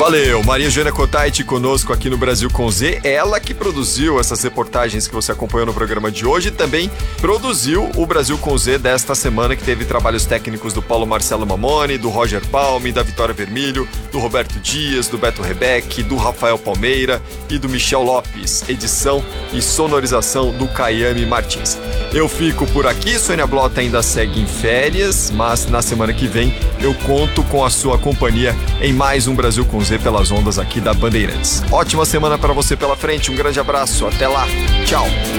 Valeu, Maria Joana Cotait conosco aqui no Brasil com Z, ela que produziu essas reportagens que você acompanhou no programa de hoje e também produziu o Brasil com Z desta semana, que teve trabalhos técnicos do Paulo Marcelo Mamoni, do Roger Palme, da Vitória Vermilho, do Roberto Dias, do Beto Rebeck, do Rafael Palmeira e do Michel Lopes, edição e sonorização do Caiame Martins. Eu fico por aqui, Sônia Blota ainda segue em férias, mas na semana que vem eu conto com a sua companhia em mais um Brasil com Z pelas ondas aqui da Bandeirantes. Ótima semana para você pela frente, um grande abraço, até lá, tchau!